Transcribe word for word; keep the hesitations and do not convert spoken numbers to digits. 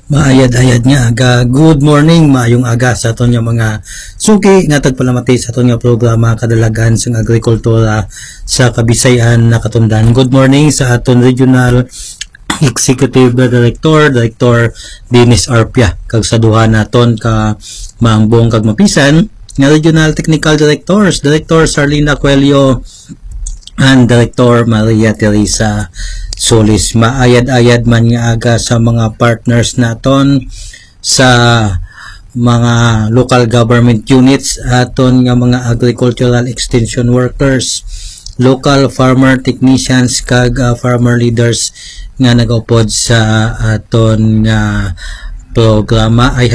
Maayad-ayad nga aga. Good morning, maayong aga sa aton nga mga suki nga tagpalamati sa aton nga programa kadalagan sa agrikultura sa Kabisayan na Katundan. Good morning sa aton regional executive director, Director Dennis Arpia, kag sa duha naton ka maangbong kag mapisan nga regional technical directors, Director Sarlina Coelho and Director Maria Teresa Solis. Maayad-ayad man nga aga sa mga partners naton sa mga local government units, aton nga mga agricultural extension workers, local farmer technicians kag uh, farmer leaders nga nagaupod sa aton nga programa. I